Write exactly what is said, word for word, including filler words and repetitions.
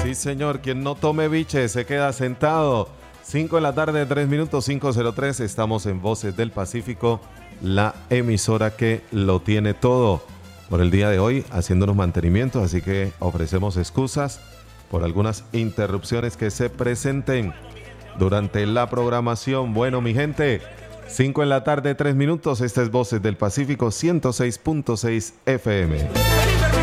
Sí, señor. Quien no tome biche se queda sentado. cinco de la tarde, tres minutos, cinco cero tres. Estamos en Voces del Pacífico, la emisora que lo tiene todo. Por el día de hoy, haciéndonos mantenimientos, así que ofrecemos excusas por algunas interrupciones que se presenten durante la programación. Bueno, mi gente, cinco en la tarde, tres minutos. Este es Voces del Pacífico, ciento seis punto seis F M.